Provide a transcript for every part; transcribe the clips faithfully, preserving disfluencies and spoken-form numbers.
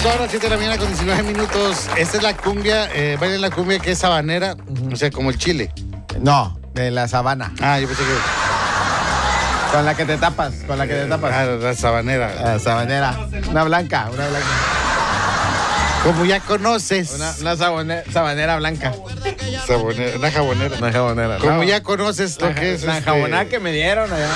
horas, siete de la mañana con diecinueve minutos. Esta es la cumbia, eh, bailen la cumbia que es sabanera, uh-huh. O sea, como el chile. No, de la sabana. Ah, yo pensé que... Con la que te tapas, con la que te tapas. Ah, la sabanera. La sabanera. Una blanca, una blanca. Como ya conoces. Una, una sabone, sabanera blanca. Sabonera, una jabonera. Una jabonera. Como no. ya conoces lo la, que es La este... jabonada que me dieron allá.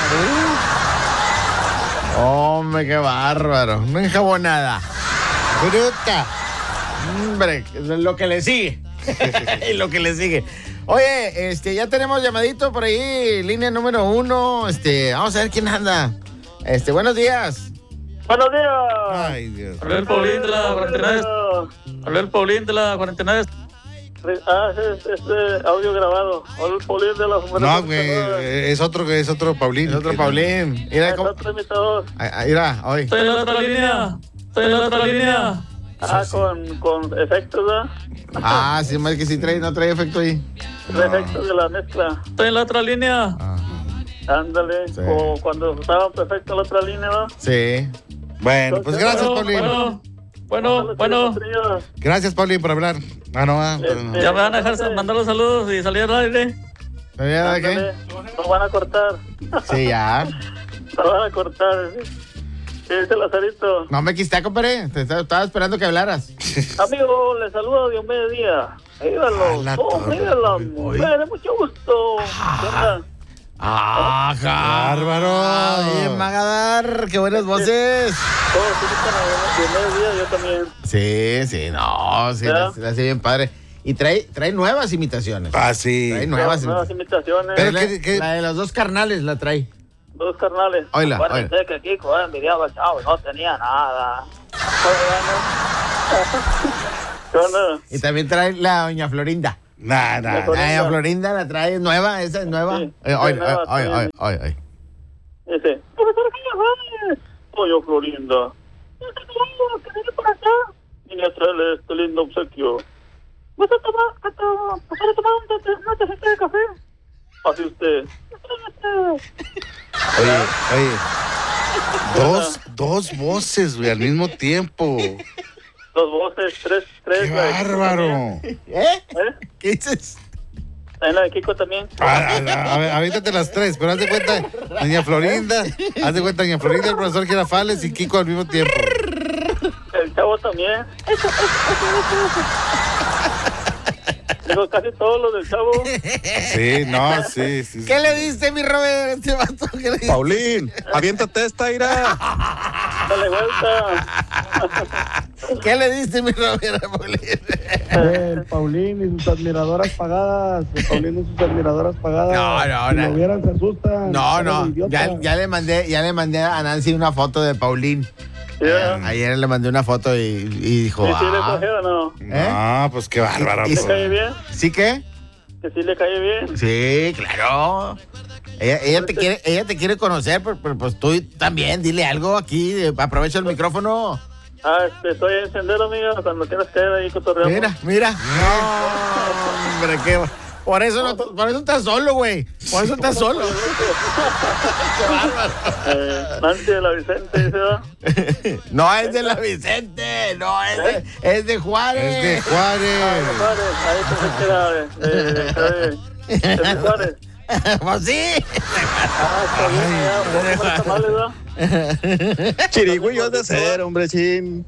Uh. Hombre, qué bárbaro. Una enjabonada. Bruta. Hombre, lo que le sigue. Y lo que le sigue. Oye, este, ya tenemos llamadito por ahí, línea número uno. Este, vamos a ver quién anda. Este, buenos días. Buenos días. Ay, Dios. Habla el Paulín de la cuarentena. Habla el Paulín de la cuarentena. Ah, es este audio grabado. Habla el Paulín de la No, güey, es otro, es otro Paulín. Es otro Paulín. Mira, cómo... otro imitador. Ah, mira, hoy. Estoy en la otra línea. Estoy en la otra línea. Ah, con, con efectos, ¿verdad? Ah, sí, más que sí trae, no trae efecto ahí. No. Efectos de la mezcla. Estoy en la otra línea. Ajá. Ándale, sí. O cuando estaba perfecto en la otra línea, ¿no? Sí. Bueno, Entonces, pues gracias, bueno, Paulín. Bueno, bueno, bueno. Gracias, Paulín, por hablar. Ah, no, ah, este, ya me van a dejar mandar los saludos y salir al aire. ¿Sabía de qué? Nos van a cortar. Sí, ya. Nos van a cortar. ¿Qué dice Lazarito? No me quiste, compadre. Te estaba, estaba esperando que hablaras. Amigo, le saludo de un mediodía. Dígalo. Oh, dígalo. Me mucho gusto. ¿Qué onda? ¡Ah, bárbaro! ¡Bien, Magadar! ¡Qué buenas voces! Todos sí están de mediodía, yo también. Sí, sí, no, sí, la, la hace bien padre. Y trae, trae nuevas imitaciones. Ah, sí. Trae nuevas, nuevas imitaciones. Pero Pero la, que, que... la de los dos carnales la trae. Dos carnales. Oila, Acuérdense oila. que Kiko era envidiaba al chavo y no tenía nada. ¿Qué onda? Y también trae la doña Florinda. Nah, nah. La doña Florinda la trae nueva, esa es nueva. Sí, eh, oye, nueva, oye, sí. oye, oye, oye. Dice, profesor Gallagher, soy Florinda. ¿Qué viene por acá? Vine a traerle este lindo obsequio. ¿Vas a tomar, a, to, pasar a tomar un, una tacita de café? Así usted. Oye, oye. Dos, dos voces, güey, al mismo tiempo. Dos voces, tres, tres. ¡Qué bárbaro! ¿Eh? ¿Eh? ¿Qué dices? En la de Kiko también. A, a, a ver, avítate las tres, pero haz de cuenta, doña Florinda, haz de cuenta, doña Florinda, el profesor Girafales y Kiko al mismo tiempo. El chavo también. Digo, casi todos los del chavo. Sí, no, sí, sí. ¿Qué le diste, mi Robert? Este vato, ¿qué le diste? Paulín, aviéntate esta, ira. Dale vuelta. ¿Qué le diste, mi Robert? El Paulín y sus admiradoras pagadas. El Paulín y sus admiradoras pagadas. No, no, si no. lo vieran, se asustan. No, no. Son idiotas. Ya, ya le mandé, ya le mandé a Nancy una foto de Paulín. Yeah. Eh, ayer le mandé una foto y, y dijo. ¿Y si le ah, coge o no? ¿Eh? No, pues qué bárbaro. ¿Y- y- ¿Le cae bien? ¿Sí qué? ¿Que sí le cae bien? Sí, claro. Ella, ella te quiere, ella te quiere conocer, pero, pero pues tú también, dile algo aquí, eh, aprovecha el micrófono. Ah, este, estoy en sendero, amigo, cuando quieras caer ahí cotorreamos. Mira, mira. No, hombre, qué. Por eso no, por eso estás solo, güey. Por eso estás solo. Eh, Nancy de la Vicente, dice, ¿verdad? No es de la Vicente, no es de, es de Juárez. Es de Juárez. Juárez, ahí pensé que era de, de, de, de, de Juárez. Pues sí. Ah, está bien, ya, ¿cómo para los tamales, verdad? Chirigüillo de ser, hombre, chin.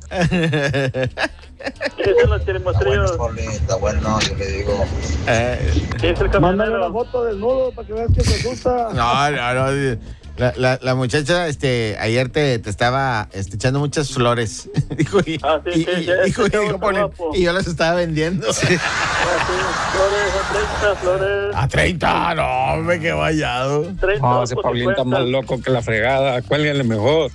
¿Qué dicen los chirimostrillos? Está bueno, yo le digo. Eh, ¿Qué dice el Mándale la camionero? foto desnudo para que veas que se asusta. no, no, no. La, la, la muchacha, este, ayer te, te estaba este, echando muchas flores. dijo, y, Ah, sí, y, sí, y- ya, dijo, este y chavo dijo, está Paulín, guapo. y yo las estaba vendiendo. Ah, sí, flores, a treinta, flores. A treinta, no, hombre, qué vallado. treinta, No, ese por Paulín está cincuenta. más loco que la fregada. Cuélguenle mejor.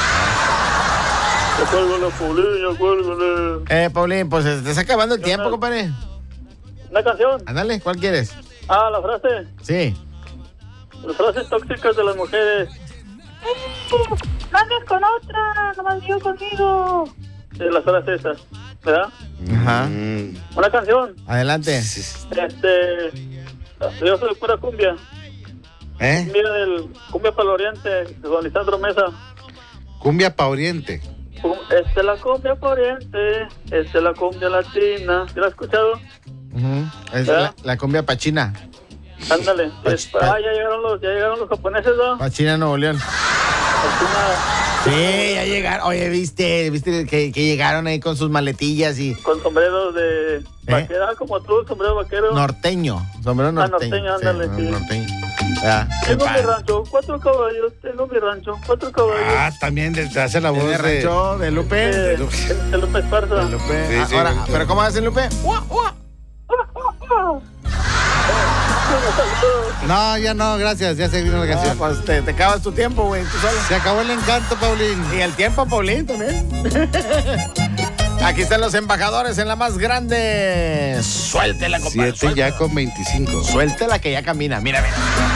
Yo cuelgo la Paulín, yo cuelgo. Eh, Paulín, pues te está acabando el ¿Qué tiempo, onda? compadre. ¿Una canción? Ándale, ¿cuál quieres? Ah, la frase. Sí. Las frases tóxicas de las mujeres. No andes con otra, nomás digo conmigo. Sí, las frases esas, ¿verdad? Ajá. Mm, Ah. Una canción. Adelante. sí, sí. Este. Yo soy pura cumbia. ¿Eh? Cumbia del. Cumbia para el Oriente, de don Lisandro Mesa. Cumbia pa' Oriente. Um, Esta es la cumbia pariente, esta es la cumbia latina. ¿Sí la has escuchado? Ujú. Es ¿verdad? la, la cumbia pachina. Ándale. Es- Pach- ah, ya llegaron los, ya llegaron los japoneses, ¿no? Pachina, Nuevo León. Pachina, Sí, ya llegaron. Oye, viste, viste que, que llegaron ahí con sus maletillas y con sombreros de vaquera, como tú, sombrero vaquero. norteño. Sombrero Ah, norteño. norteño, ándale, sí. norteño. Ah, qué Tengo mi padre. rancho, cuatro caballos, tengo mi rancho, cuatro caballos. Ah, también de- te hace la voz ¿Es de de... rancho de Lupe? Eh, De el, el López Esparza. Lupe. Sí, Ah, sí, ahora, sí. ¿pero cómo hacen Lupe? ¡Ua, ua! No, ya no, gracias, ya se vino la Ah, canción. pues te, te acabas tu tiempo, güey, tú solo. Se acabó el encanto, Paulín. Y el tiempo, Paulín, también. Aquí están los embajadores en la más grande. Suéltela, compadre. Siete ya con veinticinco. Suéltela que ya camina. Mira, mira.